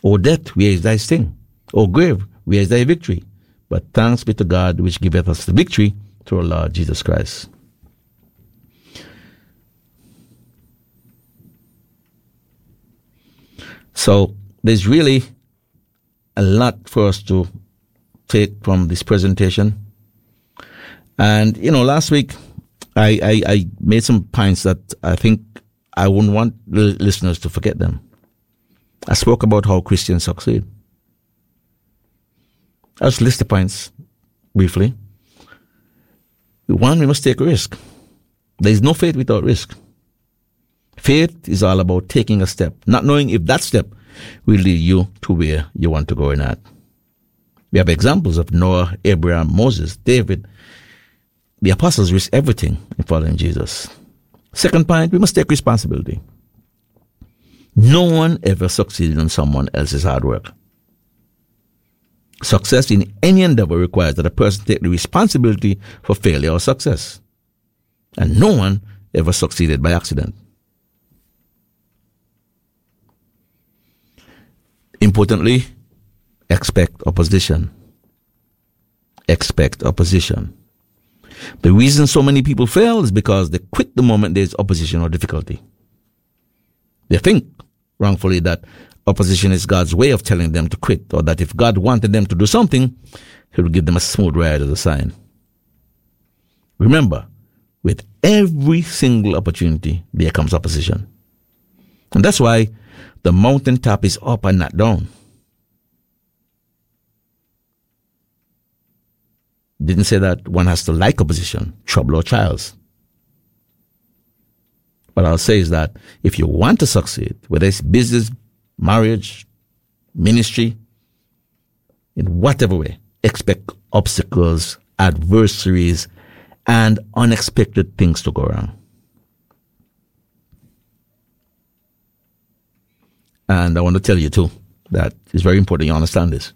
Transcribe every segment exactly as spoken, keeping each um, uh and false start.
O death, where is thy sting? O grave, where is thy victory? But thanks be to God, which giveth us the victory through our Lord Jesus Christ. So there's really a lot for us to take from this presentation. And, you know, last week I, I, I made some points that I think I wouldn't want the listeners to forget them. I spoke about how Christians succeed. I'll just list the points briefly. One, we must take a risk. There is no faith without risk. Faith is all about taking a step, not knowing if that step will lead you to where you want to go or not. We have examples of Noah, Abraham, Moses, David. The apostles risked everything in following Jesus. Second point, we must take responsibility. No one ever succeeded on someone else's hard work. Success in any endeavor requires that a person take the responsibility for failure or success. And no one ever succeeded by accident. Importantly, expect opposition. Expect opposition. The reason so many people fail is because they quit the moment there is opposition or difficulty. They think, wrongfully, that opposition is God's way of telling them to quit, or that if God wanted them to do something, He would give them a smooth ride as a sign. Remember, with every single opportunity, there comes opposition. And that's why the mountaintop is up and not down. Didn't say that one has to like opposition, trouble, or trials. What I'll say is that if you want to succeed, whether it's business, marriage, ministry, in whatever way, expect obstacles, adversaries, and unexpected things to go wrong. And I want to tell you too that it's very important you understand this.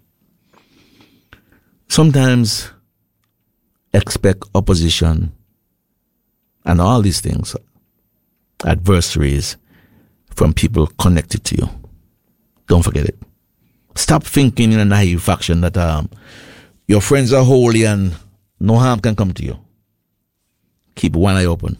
Sometimes expect opposition and all these things, adversaries, from people connected to you. Don't forget it. Stop thinking in a naive fashion that um, your friends are holy and no harm can come to you. Keep one eye open.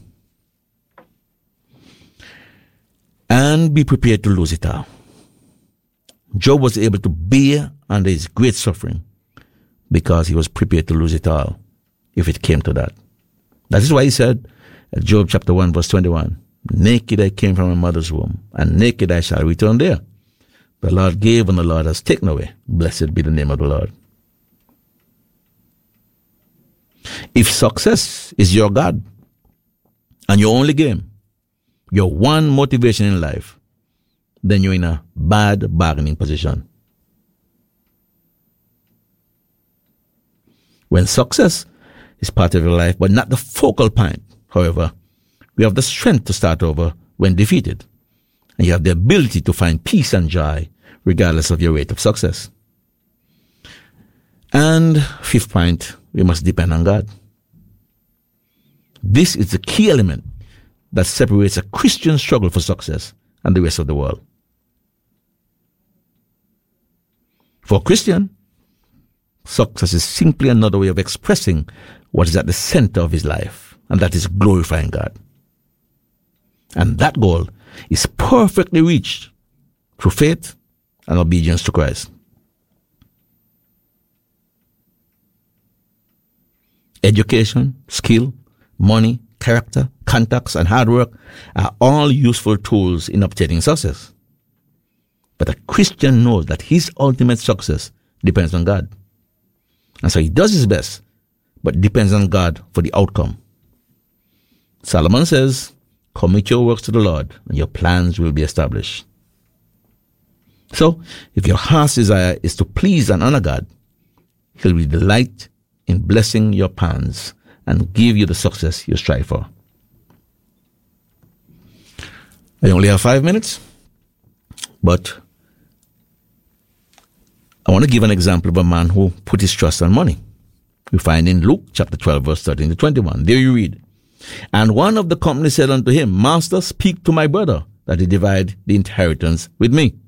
And be prepared to lose it all. Job was able to bear under his great suffering because he was prepared to lose it all if it came to that. That is why he said, at Job chapter one, verse twenty-one, naked I came from my mother's womb, and naked I shall return there. The Lord gave, and the Lord has taken away. Blessed be the name of the Lord. If success is your God, and your only game, your one motivation in life, then you're in a bad bargaining position. When success is part of your life, but not the focal point, however, you have the strength to start over when defeated. And you have the ability to find peace and joy regardless of your rate of success. And fifth point, we must depend on God. This is the key element that separates a Christian struggle for success and the rest of the world. For a Christian, success is simply another way of expressing what is at the center of his life, and that is glorifying God. And that goal is perfectly reached through faith and obedience to Christ. Education, skill, money, character, contacts, and hard work are all useful tools in obtaining success. But a Christian knows that his ultimate success depends on God. And so he does his best, but depends on God for the outcome. Solomon says, commit your works to the Lord, and your plans will be established. So, if your heart's desire is to please and honor God, He'll be delight in blessing your plans and give you the success you strive for. I only have five minutes, but I want to give an example of a man who put his trust on money. We find in Luke chapter twelve, verse thirteen to twenty-one. There you read, and one of the company said unto him, Master, speak to my brother, that he divide the inheritance with me.